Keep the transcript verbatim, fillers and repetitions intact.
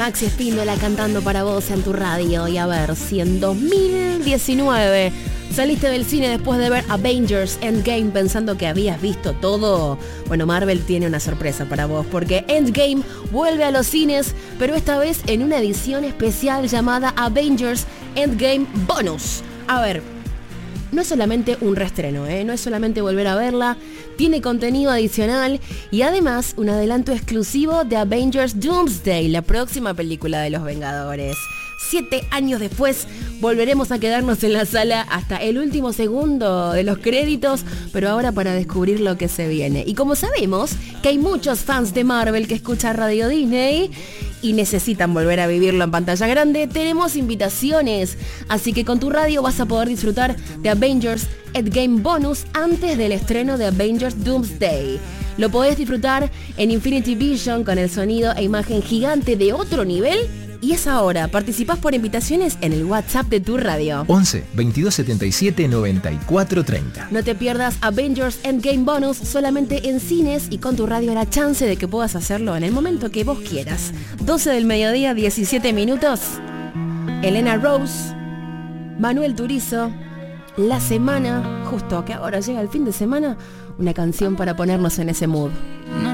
Maxi Espíndola cantando para vos en tu radio. Y a ver, si en dos mil diecinueve saliste del cine después de ver Avengers Endgame pensando que habías visto todo, bueno, Marvel tiene una sorpresa para vos, porque Endgame vuelve a los cines, pero esta vez en una edición especial llamada Avengers Endgame Bonus. A ver, no es solamente un reestreno, ¿eh? No es solamente volver a verla, tiene contenido adicional y además un adelanto exclusivo de Avengers Doomsday, la próxima película de los Vengadores. Siete años después volveremos a quedarnos en la sala hasta el último segundo de los créditos, pero ahora para descubrir lo que se viene. Y como sabemos que hay muchos fans de Marvel que escuchan Radio Disney y necesitan volver a vivirlo en pantalla grande, tenemos invitaciones. Así que con tu radio vas a poder disfrutar de Avengers Endgame Bonus antes del estreno de Avengers Doomsday. Lo podés disfrutar en Infinity Vision con el sonido e imagen gigante de otro nivel. Y es ahora, participás por invitaciones en el WhatsApp de tu radio. once, veintidós setenta y siete, noventa y cuatro treinta. No te pierdas Avengers Endgame Bonus solamente en cines y con tu radio la chance de que puedas hacerlo en el momento que vos quieras. doce del mediodía, diecisiete minutos. Elena Rose, Manuel Turizo, La Semana, justo que ahora llega el fin de semana, una canción para ponernos en ese mood.